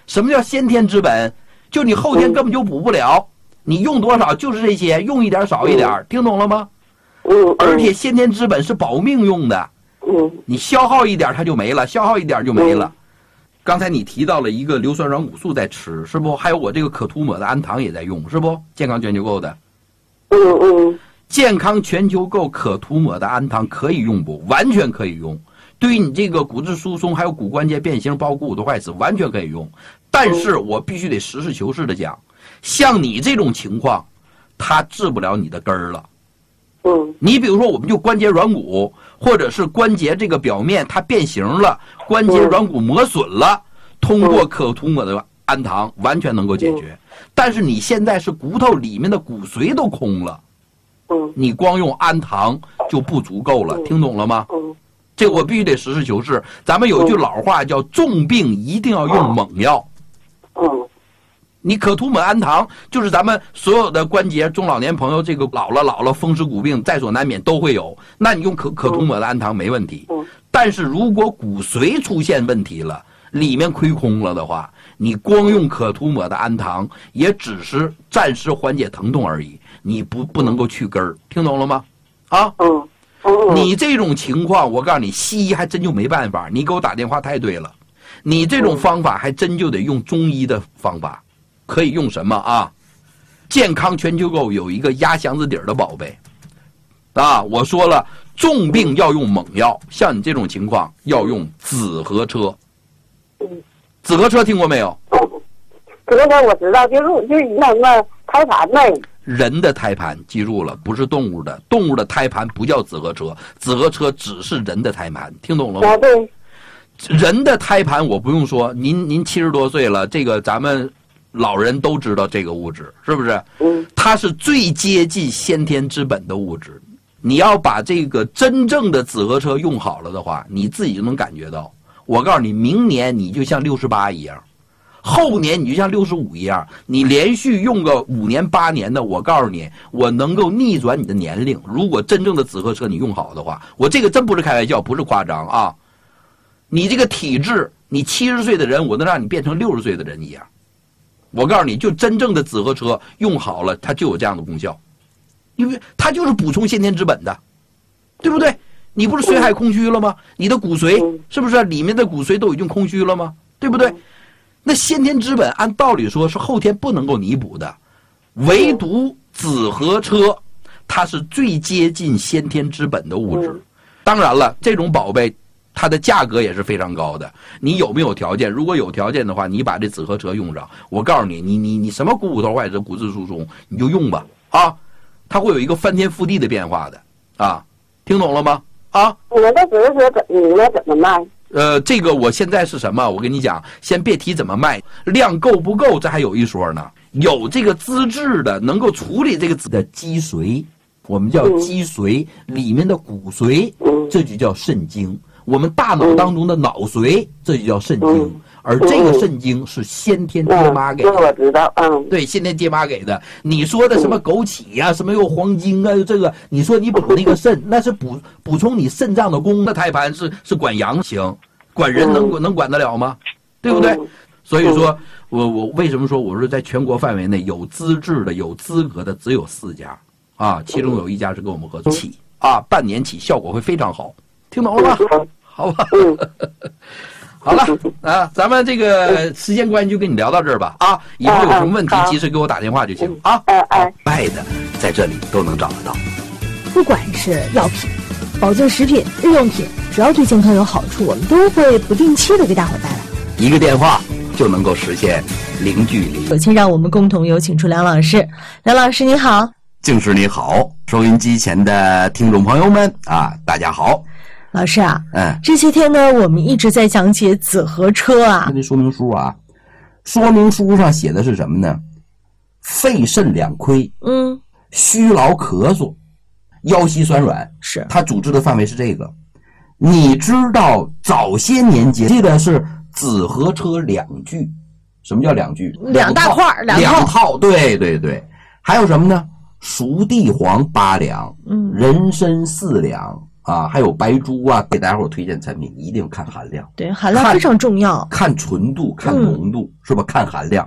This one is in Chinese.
什么叫先天之本？就你后天根本就补不了，你用多少就是这些，用一点少一点，听懂了吗？而且先天之本是保命用的，你消耗一点它就没了，消耗一点就没了。刚才你提到了一个硫酸软骨素在吃，是不？还有我这个可涂抹的氨糖也在用，是不？健康全球购的。健康全球购可涂抹的氨糖可以用不？完全可以用。对于你这个骨质疏松还有骨关节变形包括骨头坏死完全可以用。但是我必须得实事求是的讲，像你这种情况它治不了你的根儿了。你比如说我们就关节软骨或者是关节这个表面它变形了，关节软骨磨损了，通过可涂抹的氨糖完全能够解决。但是你现在是骨头里面的骨髓都空了，你光用氨糖就不足够了，听懂了吗？这我必须得实事求是。咱们有句老话叫重病一定要用猛药。你可涂抹氨糖就是咱们所有的关节中老年朋友这个老了风湿骨病在所难免都会有，那你用可涂抹的氨糖没问题。但是如果骨髓出现问题了，里面亏空了的话，你光用可涂抹的氨糖也只是暂时缓解疼痛而已，你不能够去根儿，听懂了吗？啊？你这种情况我告诉你，西医还真就没办法。你给我打电话太对了，你这种方法还真就得用中医的方法。可以用什么啊？健康全球购有一个压箱子底儿的宝贝啊！我说了，重病要用猛药，像你这种情况要用紫河车。紫河车听过没有？ 紫河车我知道，就是那什么胎盘呗。 人的胎盘记住了，不是动物的，动物的胎盘不叫紫河车，紫河车只是人的胎盘，听懂了吗？ 对。 人的胎盘我不用说，您70多岁了，这个咱们老人都知道这个物质，是不是？它是最接近先天之本的物质。你要把这个真正的紫河车用好了的话，你自己就能感觉到。我告诉你，明年你就像68一样，后年你就像65一样，你连续用个5年8年的，我告诉你，我能够逆转你的年龄。如果真正的紫河车你用好的话，我这个真不是开玩笑，不是夸张啊。你这个体质，你70岁的人，我能让你变成60岁的人一样。我告诉你，就真正的紫河车用好了，它就有这样的功效，因为它就是补充先天之本的，对不对？你不是髓海空虚了吗？你的骨髓是不是里面的骨髓都已经空虚了吗？对不对？那先天之本按道理说是后天不能够弥补的，唯独紫河车它是最接近先天之本的物质。当然了，这种宝贝它的价格也是非常高的。你有没有条件？如果有条件的话，你把这紫河车用上，我告诉你，你什么骨头坏死、骨质疏松，你就用吧啊！它会有一个翻天覆地的变化的啊！听懂了吗？啊！ 你们这紫河车怎么卖？ 这个我现在是什么？我跟你讲，先别提怎么卖，量够不够，这还有一说呢。有这个资质的，能够处理这个的脊髓，我们叫脊髓里面的骨髓，这就叫肾经。我们大脑当中的脑髓，这就叫肾经，而这个肾经是先天爹妈给的。 我知道， 对，先天爹妈给的。你说的什么枸杞呀，什么又黄精啊，这个，你说你补那个肾，那是补充你肾脏的功。那胎盘是管阳行，管人能管得了吗？对不对？所以说，我为什么说我说在全国范围内有资质的、有资格的只有4家啊，其中有1家是跟我们合作起啊，半年起效果会非常好，听懂了吗？好吧，好了啊，咱们这个时间关系就跟你聊到这儿吧啊，以后有什么问题及时给我打电话就行啊。卖的在这里都能找得到， 不管是药品、保健食品、日用品，只要对健康有好处，我们都会不定期的给大伙带来。 一个电话就能够实现零距离。 首先让我们共同有请出梁老师。梁老师你好。 静师你好，收音机前的听众朋友们啊，大家好。 老师啊，这些天呢，我们一直在讲解紫河车啊。 这说明书啊，说明书上写的是什么呢？肺肾两亏，虚劳咳嗽，腰膝酸软， 是它主治的范围是这个。你知道早些年间这个是紫河车2句，什么叫2句？2 大块 2套，对对对。还有什么呢？熟地黄8两，人参4两。 啊，还有白术啊，给大家伙推荐产品一定看含量。 对，含量非常重要。 看纯度，看浓度，是吧？看含量。